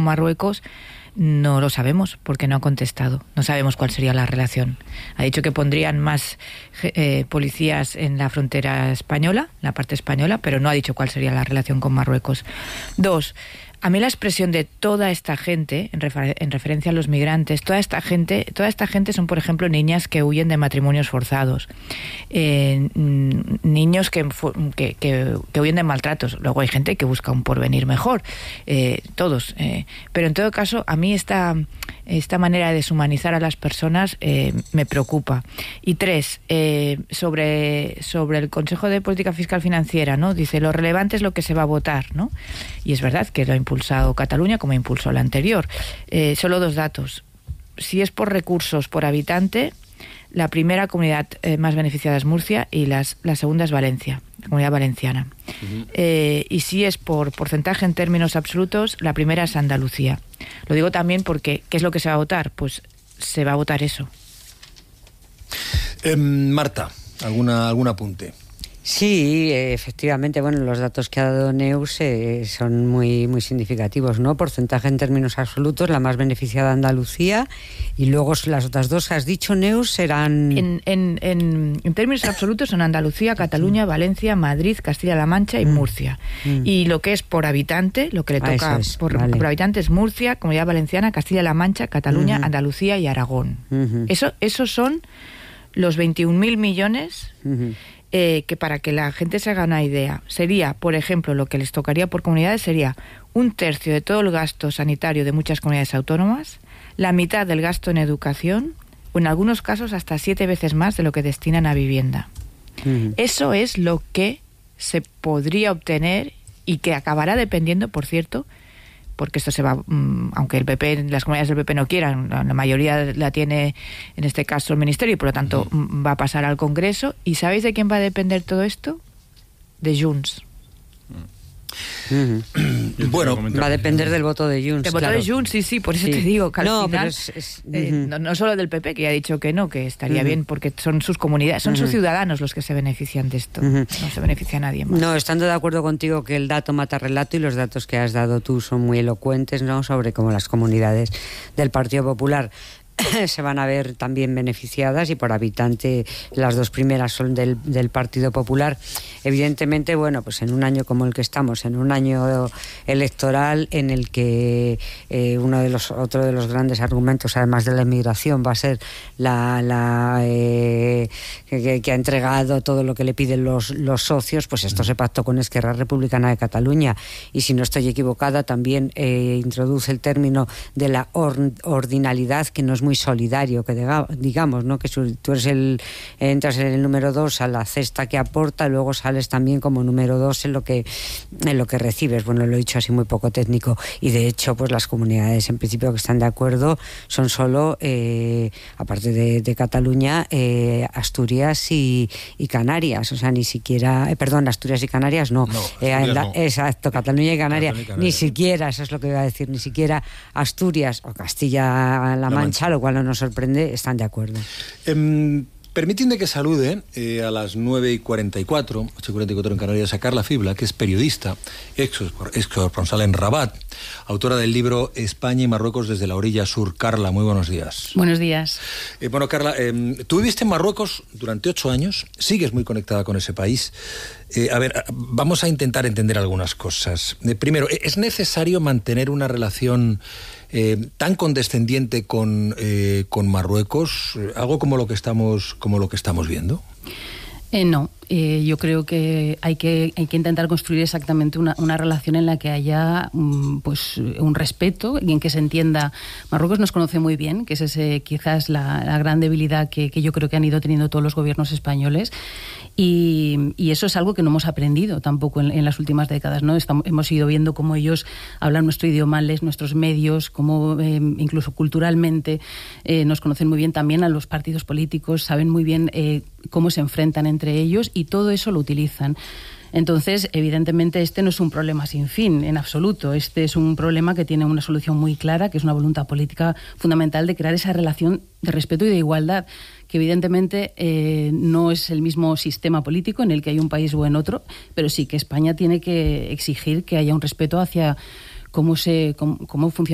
Marruecos, no lo sabemos porque no ha contestado. No sabemos cuál sería la relación. Ha dicho que pondrían más policías en la frontera española, la parte española, pero no ha dicho cuál sería la relación con Marruecos. 2. A mí la expresión de toda esta gente, en referencia a los migrantes, toda esta gente son, por ejemplo, niñas que huyen de matrimonios forzados, niños que huyen de maltratos. Luego hay gente que busca un porvenir mejor, todos. Pero en todo caso, a mí esta manera de deshumanizar a las personas me preocupa. Y 3, sobre el Consejo de Política Fiscal Financiera, ¿no? Dice, lo relevante es lo que se va a votar, ¿no? Y es verdad que lo ha impulsado Cataluña como impulsó la anterior. Solo 2 datos. Si es por recursos por habitante, la primera comunidad más beneficiada es Murcia y la segunda es Valencia, la Comunidad Valenciana. Uh-huh. Y si es por porcentaje en términos absolutos, la primera es Andalucía. Lo digo también porque, ¿qué es lo que se va a votar? Pues se va a votar eso. Marta, ¿algún apunte? Sí, efectivamente, bueno, los datos que ha dado Neus son muy, muy significativos, ¿no? Porcentaje en términos absolutos, la más beneficiada Andalucía, y luego las otras dos que has dicho, Neus, serán... En términos absolutos son Andalucía, Cataluña, Valencia, Madrid, Castilla-La Mancha y Murcia. Y lo que es por habitante, lo que le toca por habitante es Murcia, Comunidad Valenciana, Castilla-La Mancha, Cataluña, Andalucía y Aragón. Esos son los 21.000 millones... que para que la gente se haga una idea, sería, por ejemplo, lo que les tocaría por comunidades sería 1/3 de todo el gasto sanitario de muchas comunidades autónomas, la mitad del gasto en educación, o en algunos casos hasta 7 veces más de lo que destinan a vivienda. Eso es lo que se podría obtener y que acabará dependiendo, por cierto, porque esto se va, aunque el PP, las comunidades del PP no quieran, la mayoría la tiene en este caso el Ministerio y por lo tanto va a pasar al Congreso. ¿Y sabéis de quién va a depender todo esto? De Junts. Bueno, va a depender del voto de Junts. Del voto de Junts, sí, por eso te digo que al final, no solo del PP, que ya ha dicho que no, que estaría bien, porque son sus comunidades, son sus ciudadanos los que se benefician de esto, no se beneficia a nadie más. No, estando de acuerdo contigo que el dato mata relato y los datos que has dado tú son muy elocuentes, ¿no? Sobre cómo las comunidades del Partido Popular se van a ver también beneficiadas, y por habitante las 2 primeras son del Partido Popular. Evidentemente, bueno, pues en un año como el que estamos, en un año electoral en el que otro de los grandes argumentos, además de la inmigración, va a ser que ha entregado todo lo que le piden los socios, pues esto se pactó con Esquerra Republicana de Cataluña, y si no estoy equivocada también introduce el término de la ordinalidad, que no es muy solidario, que digamos, ¿no? Que tú entras en el número 2 a la cesta que aporta, luego sales también como número 2 en lo que recibes. Bueno, lo he dicho así muy poco técnico, y de hecho pues las comunidades en principio que están de acuerdo son solo, aparte de Cataluña, Asturias y Canarias, o sea, ni siquiera, Asturias y Canarias no. Exacto, Cataluña y Canarias, ni siquiera, eso es lo que iba a decir, ni siquiera Asturias o Castilla-La Mancha, lo cual no nos sorprende, están de acuerdo. Permíteme que salude a las 9:44, 8:44 en Canarias, a Carla Fibla, que es periodista, ex corresponsal en Rabat, autora del libro España y Marruecos desde la orilla sur. Carla, muy buenos días. Buenos días. Bueno, Carla, tú viviste en Marruecos durante 8 años, sigues muy conectada con ese país. A ver, vamos a intentar entender algunas cosas. Primero, ¿es necesario mantener una relación tan condescendiente con Marruecos, algo como lo que estamos viendo? No, yo creo que hay que intentar construir exactamente una relación en la que haya pues un respeto y en que se entienda. Marruecos nos conoce muy bien, que es quizás la gran debilidad que yo creo que han ido teniendo todos los gobiernos españoles, y eso es algo que no hemos aprendido tampoco en las últimas décadas, ¿no? Hemos ido viendo cómo ellos hablan nuestro idioma, leen nuestros medios, cómo incluso culturalmente nos conocen muy bien, también a los partidos políticos, saben muy bien cómo se enfrentan entre ellos, y todo eso lo utilizan. Entonces, evidentemente, este no es un problema sin fin, en absoluto. Este es un problema que tiene una solución muy clara, que es una voluntad política fundamental de crear esa relación de respeto y de igualdad, que evidentemente no es el mismo sistema político en el que hay un país o en otro, pero sí que España tiene que exigir que haya un respeto hacia cómo funciona